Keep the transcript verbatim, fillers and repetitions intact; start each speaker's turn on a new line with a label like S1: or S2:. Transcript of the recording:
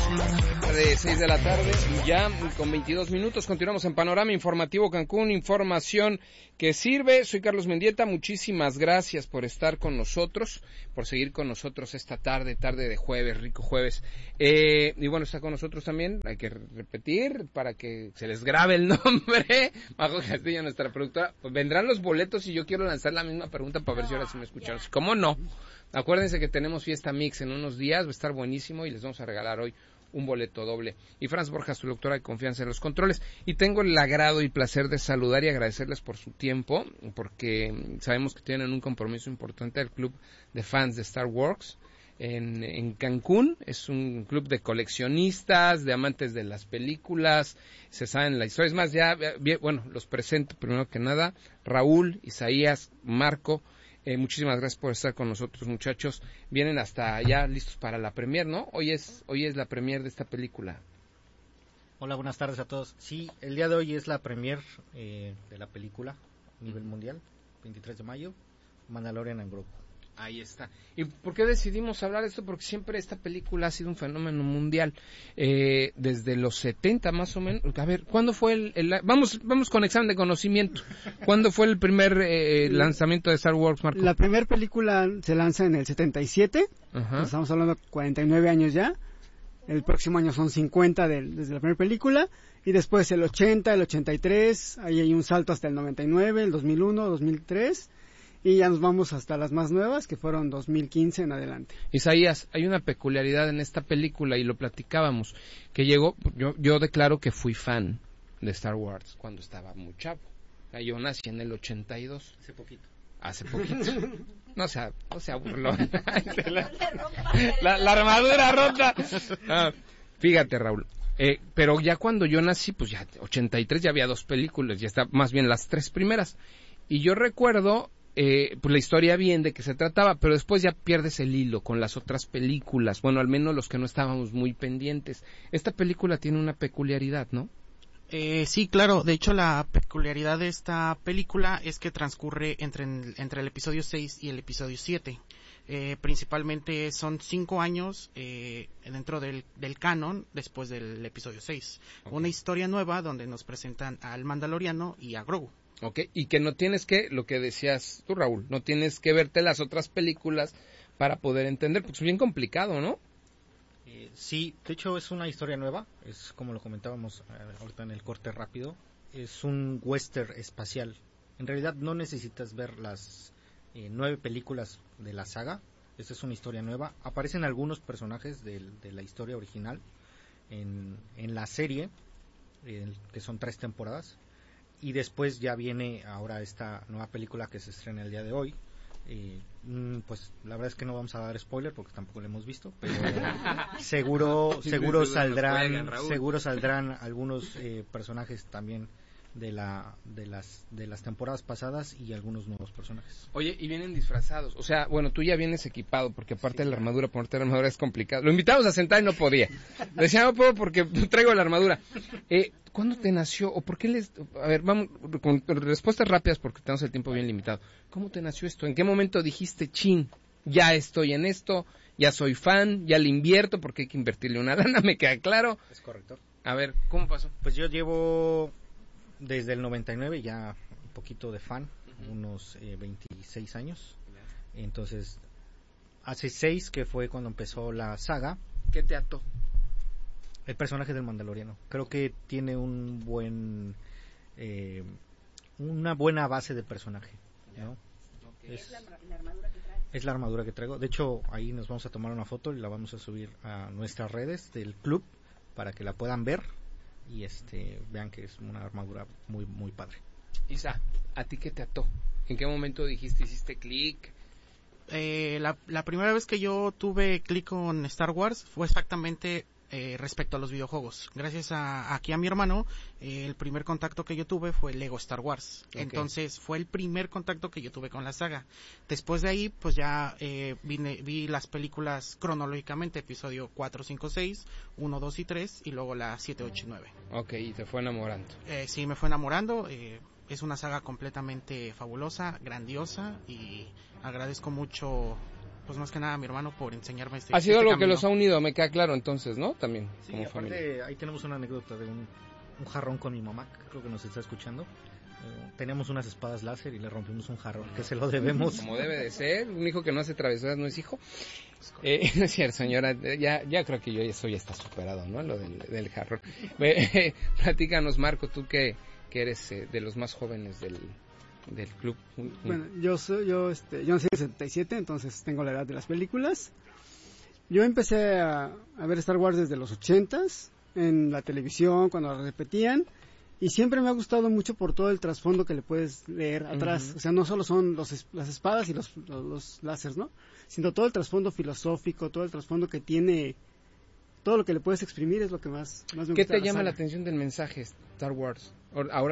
S1: De seis de la tarde, ya con veintidós minutos, continuamos en Panorama Informativo Cancún, información que sirve. Soy Carlos Mendieta, muchísimas gracias por estar con nosotros, por seguir con nosotros esta tarde, tarde de jueves, rico jueves. Eh, y bueno, está con nosotros también, hay que repetir para que se les grabe el nombre, Majo Castillo, nuestra productora. Pues vendrán los boletos y yo quiero lanzar la misma pregunta para ver si ahora sí me escucharon. ¿Cómo no? Acuérdense que tenemos Fiesta Mix en unos días, va a estar buenísimo y les vamos a regalar hoy un boleto doble. Y Franz Borjas, tu doctora de confianza en los controles. Y tengo el agrado y placer de saludar y agradecerles por su tiempo, porque sabemos que tienen un compromiso importante al club de fans de Star Wars en, en Cancún. Es un club de coleccionistas, de amantes de las películas, se saben la historia. Es más, ya, bien, bueno, los presento primero que nada. Raúl, Isaías, Marco. Eh, muchísimas gracias por estar con nosotros, muchachos. Vienen hasta allá listos para la premier, ¿no? Hoy es hoy es la premier de esta película.
S2: Hola, buenas tardes a todos. Sí, el día de hoy es la premier eh, de la película a nivel mundial, veintitrés de mayo, Mandalorian en Grogu.
S1: Ahí está. ¿Y por qué decidimos hablar de esto? Porque siempre esta película ha sido un fenómeno mundial. Eh, desde los setenta más o menos. A ver, ¿cuándo fue el... el vamos vamos con examen de conocimiento. ¿Cuándo fue el primer eh, lanzamiento de Star Wars, Marco?
S3: La primera película se lanza en el setenta y siete. Ajá. Estamos hablando de cuarenta y nueve años ya. El próximo año son cincuenta de, desde la primera película. Y después el ochenta, el ochenta y tres. Ahí hay un salto hasta el noventa y nueve, el dos mil uno, dos mil tres... Y ya nos vamos hasta las más nuevas, que fueron dos mil quince en adelante.
S1: Isaías, hay una peculiaridad en esta película, y lo platicábamos, que llegó, yo, yo declaro que fui fan de Star Wars cuando estaba muy chavo. O sea, yo nací en el ochenta y dos.
S2: Hace poquito.
S1: Hace poquito. No sea, no sea burlón. la, la, la armadura rota. Ah, fíjate, Raúl. Eh, pero ya cuando yo nací, pues ya, ochenta y tres ya había dos películas, ya está, más bien las tres primeras. Y yo recuerdo... Eh, pues la historia bien de qué se trataba, pero después ya pierdes el hilo con las otras películas, bueno, al menos los que no estábamos muy pendientes. Esta película tiene una peculiaridad, ¿no?
S4: Eh, sí, claro, de hecho la peculiaridad de esta película es que transcurre entre, entre el episodio seis y el episodio siete. Eh, principalmente son cinco años eh, dentro del, del canon después del episodio seis. Okay. Una historia nueva donde nos presentan al Mandaloriano y a Grogu.
S1: Ok, y que no tienes que, lo que decías tú, Raúl, no tienes que verte las otras películas para poder entender, porque es bien complicado, ¿no?
S2: Eh, sí, de hecho es una historia nueva, es como lo comentábamos eh, ahorita en el corte rápido, es un western espacial. En realidad no necesitas ver las eh, nueve películas de la saga, esta es una historia nueva. Aparecen algunos personajes de, de la historia original en, en la serie, eh, que son tres temporadas. Y después ya viene ahora esta nueva película que se estrena el día de hoy. Eh, pues la verdad es que no vamos a dar spoiler porque tampoco lo hemos visto, pero seguro seguro saldrán seguro saldrán algunos eh, personajes también de la de las de las temporadas pasadas y algunos nuevos personajes.
S1: Oye, y vienen disfrazados, o sea, bueno, tú ya vienes equipado porque aparte sí, de la armadura, ponerte la armadura es complicado. Lo invitamos a sentar y no podía. Decía, no puedo porque traigo la armadura. Eh, ¿Cuándo te nació o por qué les... A ver, vamos con respuestas rápidas porque tenemos el tiempo bien limitado. ¿Cómo te nació esto? ¿En qué momento dijiste, chin, ya estoy en esto, ya soy fan, ya le invierto porque hay que invertirle una lana, me queda claro?
S2: Es correcto.
S1: A ver, ¿cómo pasó?
S2: Pues yo llevo desde el noventa y nueve ya un poquito de fan, uh-huh. unos eh, veintiséis años. Yeah. Entonces, hace seis que fue cuando empezó la saga.
S1: ¿Qué te ató?
S2: El personaje del Mandaloriano. Creo que tiene un buen, eh, una buena base de personaje, ¿no? Okay. Es, ¿Es la, la armadura que trae? Es la armadura que traigo. De hecho, ahí nos vamos a tomar una foto y la vamos a subir a nuestras redes del club para que la puedan ver y este vean que es una armadura muy muy padre.
S1: Isa, ¿a ti qué te ató? ¿En qué momento dijiste, hiciste clic?
S4: Eh, la, la primera vez que yo tuve clic con Star Wars fue exactamente eh, respecto a los videojuegos. Gracias a aquí a mi hermano, eh, el primer contacto que yo tuve fue Lego Star Wars. Okay. Entonces fue el primer contacto que yo tuve con la saga. Después de ahí, pues ya eh, vine, vi las películas cronológicamente, episodio cuatro, cinco, seis, uno, dos y tres, y luego la siete, ocho y nueve.
S1: Ok, y te fue enamorando.
S4: Eh, sí, me fue enamorando. Eh, es una saga completamente fabulosa, grandiosa, y agradezco mucho pues más que nada a mi hermano por enseñarme este
S1: Ha sido
S4: este
S1: algo
S4: camino.
S1: que los ha unido, me queda claro entonces, ¿no? También,
S2: Sí,
S1: como
S2: aparte,
S1: familia.
S2: ahí tenemos una anécdota de un, un jarrón con mi mamá, que creo que nos está escuchando. Eh, teníamos unas espadas láser y le rompimos un jarrón, que se lo debemos.
S1: Como debe de ser, un hijo que no hace travesuras no es hijo. Eh, no es cierto, señora, ya, ya creo que yo eso ya está superado, ¿no? Lo del, del jarrón. Eh, platícanos, Marco, tú que, que eres eh, de los más jóvenes del, del club.
S3: Bueno, yo soy, yo, este, yo nací en setenta y siete, entonces tengo la edad de las películas. Yo empecé a, a ver Star Wars desde los ochentas, en la televisión, cuando la repetían, y siempre me ha gustado mucho por todo el trasfondo que le puedes leer atrás. Uh-huh. O sea, no solo son los, las espadas y los, los, los láseres, ¿no? Sino todo el trasfondo filosófico, todo el trasfondo que tiene, todo lo que le puedes exprimir es lo que más, más me
S1: ¿Qué
S3: gusta.
S1: te llama la atención del mensaje Star Wars? Ahora